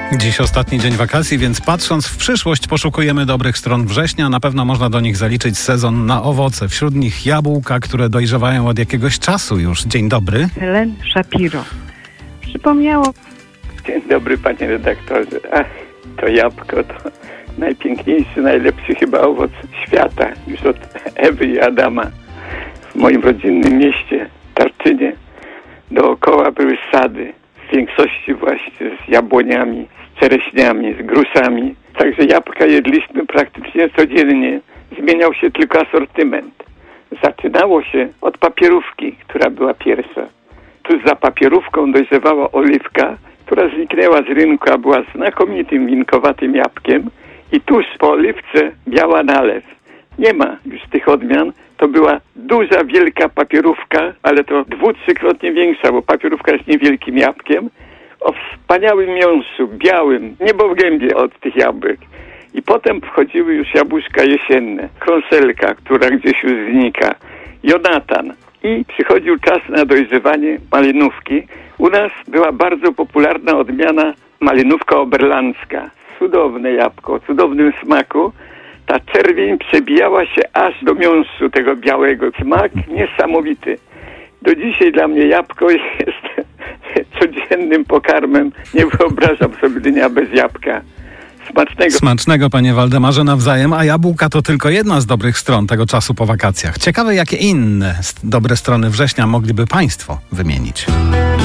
Dziś ostatni dzień wakacji, więc patrząc w przyszłość poszukujemy dobrych stron września. Na pewno można do nich zaliczyć sezon na owoce. Wśród nich jabłka, które dojrzewają od jakiegoś czasu już. Dzień dobry. Helen Shapiro. Przypomniało. Dzień dobry, panie redaktorze. Ach, to jabłko to najpiękniejszy, najlepszy chyba owoc świata. Już od Ewy i Adama. W moim rodzinnym mieście, Tarczynie, dookoła były sady. W większości właśnie z jabłoniami, z czereśniami, z gruszami. Także jabłka jedliśmy praktycznie codziennie. Zmieniał się tylko asortyment. Zaczynało się od papierówki, która była pierwsza. Tuż za papierówką dojrzewała oliwka, która zniknęła z rynku, a była znakomitym winkowatym jabłkiem. I tuż po oliwce biała nalew. Nie ma już tych odmian. To była duża, wielka papierówka, ale to 2-3-krotnie większa, bo papierówka jest niewielkim jabłkiem, o wspaniałym miąższu, białym, niebo w gębie od tych jabłek. I potem wchodziły już jabłuszka jesienne, krążelka, która gdzieś już znika, Jonatan. I przychodził czas na dojrzewanie malinówki. U nas była bardzo popularna odmiana malinówka oberlandzka. Cudowne jabłko, o cudownym smaku. Ta czerwień przebijała się aż do miąższu tego białego. Smak niesamowity. Do dzisiaj dla mnie jabłko jest codziennym pokarmem. Nie wyobrażam sobie dnia bez jabłka. Smacznego. Smacznego, panie Waldemarze, nawzajem. A jabłka to tylko jedna z dobrych stron tego czasu po wakacjach. Ciekawe, jakie inne dobre strony września mogliby państwo wymienić.